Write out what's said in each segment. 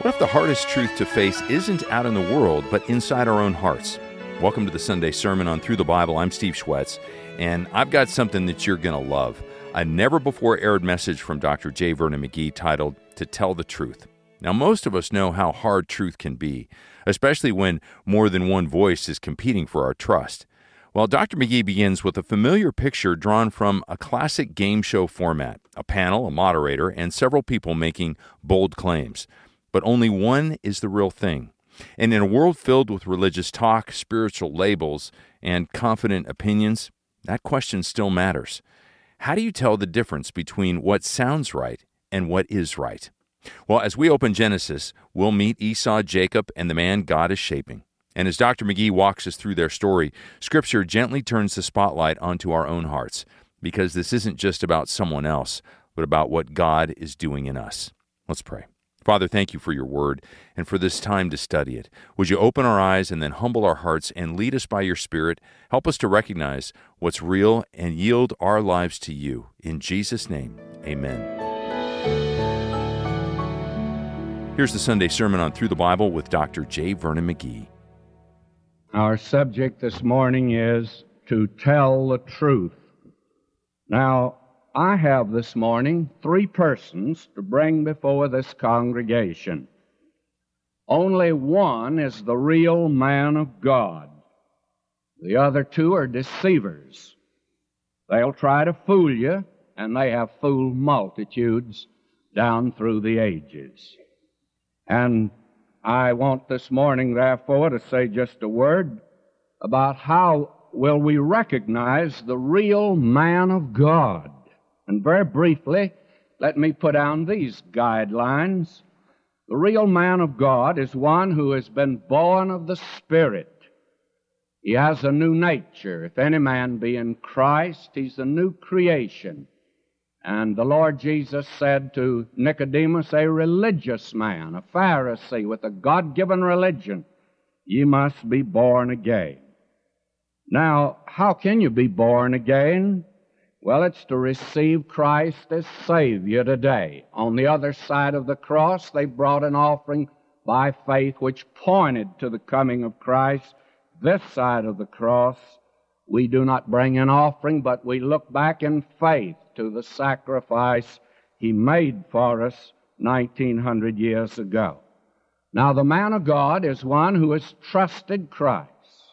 What if the hardest truth to face isn't out in the world, but inside our own hearts? Welcome to the Sunday Sermon on Through the Bible. I'm Steve Schwetz, and I've got something that you're going to love. A never-before-aired message from Dr. J. Vernon McGee titled, To Tell the Truth. Now, most of us know how hard truth can be, especially when more than one voice is competing for our trust. Well, Dr. McGee begins with a familiar picture drawn from a classic game show format, a panel, a moderator, and several people making bold claims. But only one is the real thing. And in a world filled with religious talk, spiritual labels, and confident opinions, that question still matters. How do you tell the difference between what sounds right and what is right? Well, as we open Genesis, we'll meet Esau, Jacob, and the man God is shaping. And as Dr. McGee walks us through their story, Scripture gently turns the spotlight onto our own hearts, because this isn't just about someone else, but about what God is doing in us. Let's pray. Father, thank you for your word and for this time to study it. Would you open our eyes and then humble our hearts and lead us by your Spirit? Help us to recognize what's real and yield our lives to you. In Jesus' name, amen. Here's the Sunday Sermon on Through the Bible with Dr. J. Vernon McGee. Our subject this morning is to tell the truth. Now, I have this morning three persons to bring before this congregation. Only one is the real man of God. The other two are deceivers. They'll try to fool you, and they have fooled multitudes down through the ages. And I want this morning, therefore, to say just a word about how will we recognize the real man of God. And very briefly, let me put down these guidelines. The real man of God is one who has been born of the Spirit. He has a new nature. If any man be in Christ, he's a new creation. And the Lord Jesus said to Nicodemus, a religious man, a Pharisee with a God-given religion, ye must be born again. Now, how can you be born again? Well, it's to receive Christ as Savior today. On the other side of the cross, they brought an offering by faith which pointed to the coming of Christ. This side of the cross, we do not bring an offering, but we look back in faith to the sacrifice He made for us 1900 years ago. Now, the man of God is one who has trusted Christ.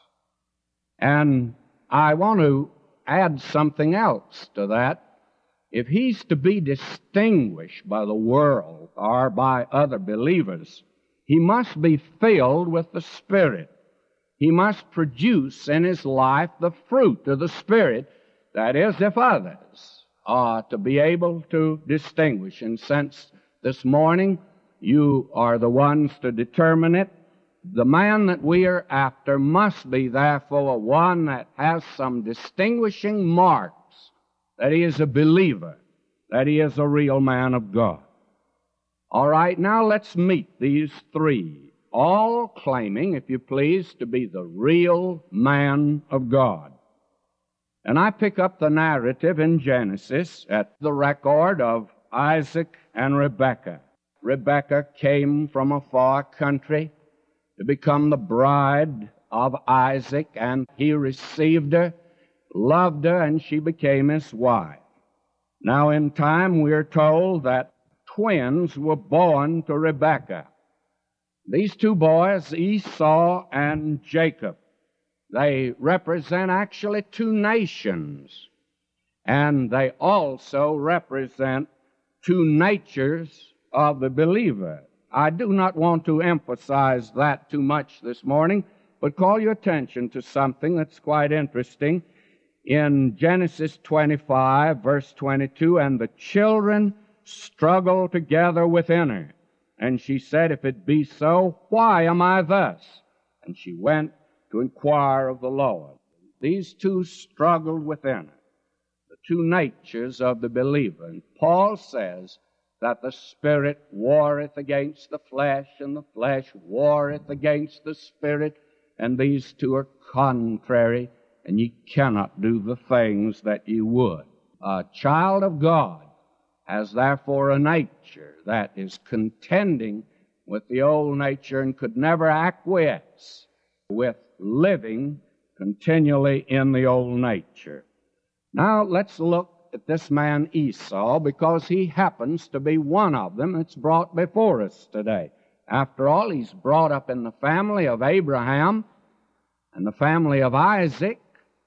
And I want to add something else to that. If he's to be distinguished by the world or by other believers, he must be filled with the Spirit. He must produce in his life the fruit of the Spirit. That is, if others are to be able to distinguish. And since this morning you are the ones to determine it, the man that we are after must be, therefore, one that has some distinguishing marks, that he is a believer, that he is a real man of God. All right, now let's meet these three, all claiming, if you please, to be the real man of God. And I pick up the narrative in Genesis at the record of Isaac and Rebekah. Rebekah came from a far country to become the bride of Isaac, and he received her, loved her, and she became his wife. Now in time we are told that twins were born to Rebekah. These two boys, Esau and Jacob, they represent actually two nations, and they also represent two natures of the believer. I do not want to emphasize that too much this morning, but call your attention to something that's quite interesting. In Genesis 25, verse 22, and the children struggled together within her. And she said, if it be so, why am I thus? And she went to inquire of the Lord. These two struggled within her, the two natures of the believer. And Paul says that the Spirit warreth against the flesh, and the flesh warreth against the Spirit, and these two are contrary, and ye cannot do the things that ye would. A child of God has therefore a nature that is contending with the old nature and could never acquiesce with living continually in the old nature. Now let's look at this man Esau, because he happens to be one of them that's brought before us today. After all, he's brought up in the family of Abraham and the family of Isaac,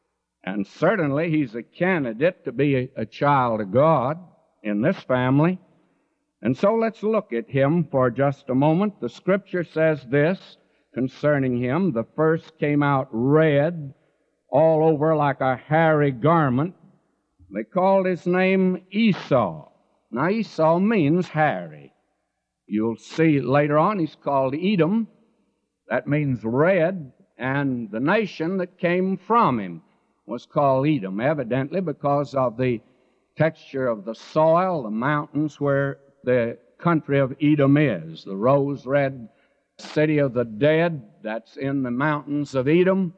and certainly he's a candidate to be a child of God in this family. And so let's look at him for just a moment. The Scripture says this concerning him: the first came out red, all over like a hairy garment. They called his name Esau. Now, Esau means hairy. You'll see later on he's called Edom. That means red, and the nation that came from him was called Edom, evidently because of the texture of the soil, the mountains where the country of Edom is. The rose-red city of the dead that's in the mountains of Edom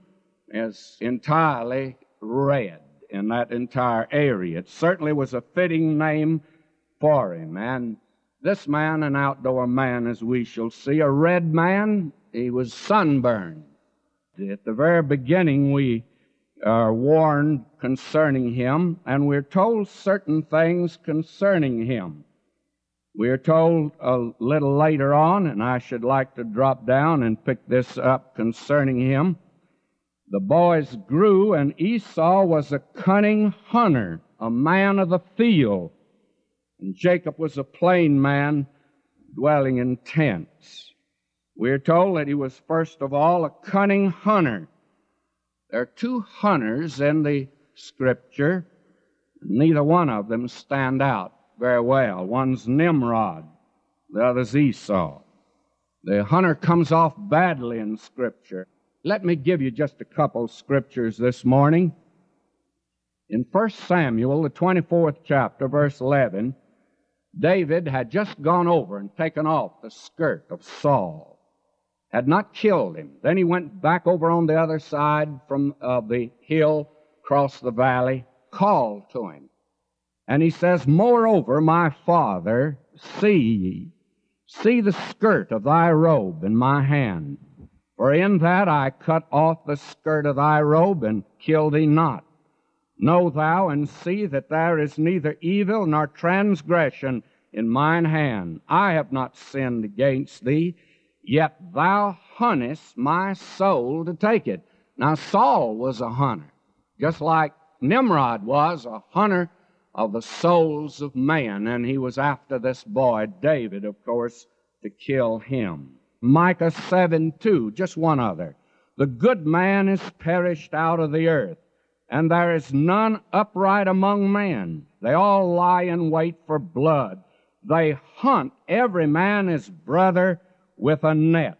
is entirely red in that entire area. It certainly was a fitting name for him. And this man, an outdoor man, as we shall see, a red man, he was sunburned. At the very beginning, we are warned concerning him, and we're told certain things concerning him. We're told a little later on, and I should like to drop down and pick this up concerning him. The boys grew, and Esau was a cunning hunter, a man of the field. And Jacob was a plain man dwelling in tents. We're told that he was first of all a cunning hunter. There are two hunters in the Scripture. Neither one of them stand out very well. One's Nimrod, the other's Esau. The hunter comes off badly in Scripture. Let me give you just a couple scriptures this morning. In 1 Samuel, the 24th chapter, verse 11, David had just gone over and taken off the skirt of Saul, had not killed him. Then he went back over on the other side from the hill, across the valley, called to him. And he says, "Moreover, my father, see the skirt of thy robe in my hand. For in that I cut off the skirt of thy robe and killed thee not. Know thou and see that there is neither evil nor transgression in mine hand. I have not sinned against thee, yet thou huntest my soul to take it." Now, Saul was a hunter, just like Nimrod was a hunter of the souls of man, and he was after this boy, David, of course, to kill him. Micah 7:2, just one other. "The good man is perished out of the earth, and there is none upright among men. They all lie in wait for blood. They hunt every man his brother with a net."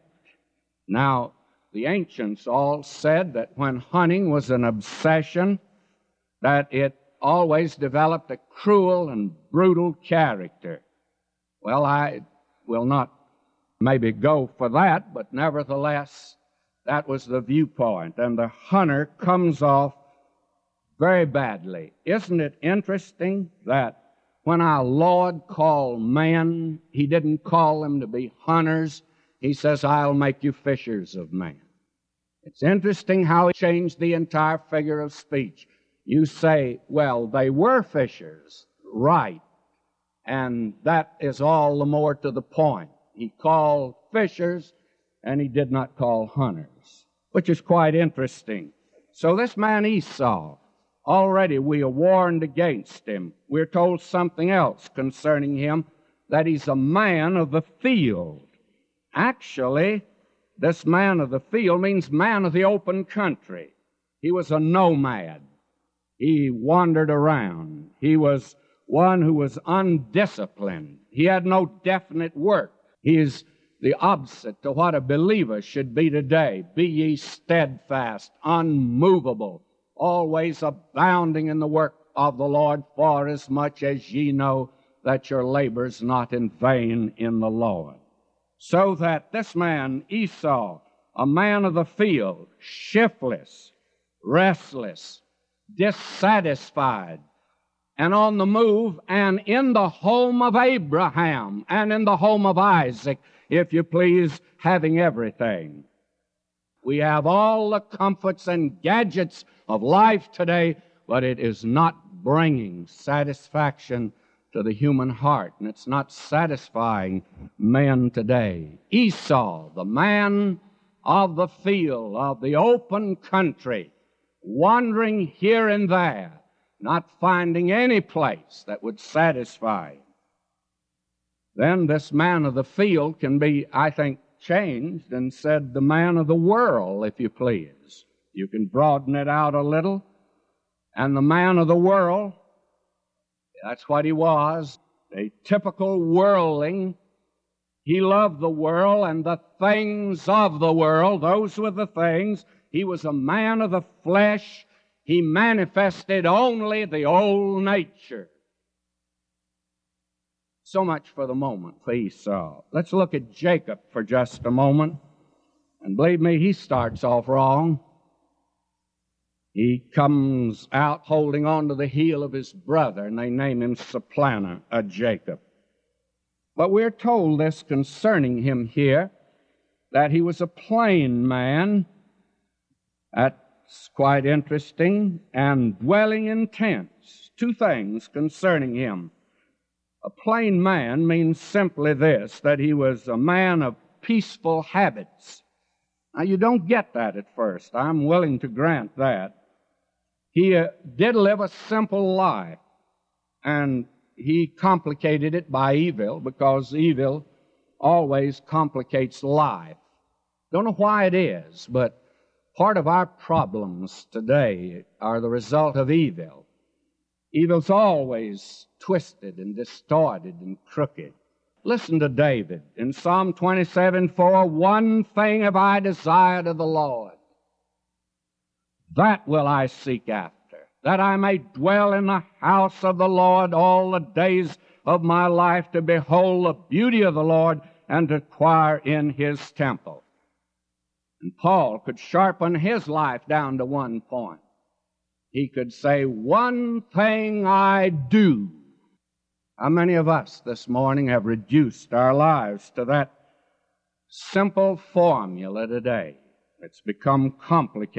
Now, the ancients all said that when hunting was an obsession, that it always developed a cruel and brutal character. Well, I will not maybe go for that, but nevertheless, that was the viewpoint, and the hunter comes off very badly. Isn't it interesting that when our Lord called men, He didn't call them to be hunters. He says, "I'll make you fishers of men." It's interesting how He changed the entire figure of speech. You say, well, they were fishers, right, and that is all the more to the point. He called fishers, and He did not call hunters, which is quite interesting. So this man Esau, already we are warned against him. We're told something else concerning him, that he's a man of the field. Actually, this man of the field means man of the open country. He was a nomad. He wandered around. He was one who was undisciplined. He had no definite work. He is the opposite to what a believer should be today. "Be ye steadfast, unmovable, always abounding in the work of the Lord, for as much as ye know that your labor's not in vain in the Lord." So that this man, Esau, a man of the field, shiftless, restless, dissatisfied, and on the move and in the home of Abraham and in the home of Isaac, if you please, having everything. We have all the comforts and gadgets of life today, but it is not bringing satisfaction to the human heart, and it's not satisfying men today. Esau, the man of the field, of the open country, wandering here and there, not finding any place that would satisfy. Then this man of the field can be, I think, changed and said the man of the world, if you please. You can broaden it out a little. And the man of the world, that's what he was, a typical worldling. He loved the world and the things of the world. Those were the things. He was a man of the flesh. He manifested only the old nature. So much for the moment for Esau. Let's look at Jacob for just a moment. And believe me, he starts off wrong. He comes out holding on to the heel of his brother, and they name him Supplanter, Jacob. But we're told this concerning him here, that he was a plain man. That's quite interesting. And dwelling in tents. Two things concerning him. A plain man means simply this, that he was a man of peaceful habits. Now, you don't get that at first. I'm willing to grant that. He did live a simple life, and he complicated it by evil, because evil always complicates life. Don't know why it is, but part of our problems today are the result of evil. Evil's always twisted and distorted and crooked. Listen to David in Psalm 27:4, "One thing have I desired of the Lord, that will I seek after, that I may dwell in the house of the Lord all the days of my life, to behold the beauty of the Lord and to inquire in his temple." And Paul could sharpen his life down to one point. He could say, "One thing I do." How many of us this morning have reduced our lives to that simple formula today? It's become complicated.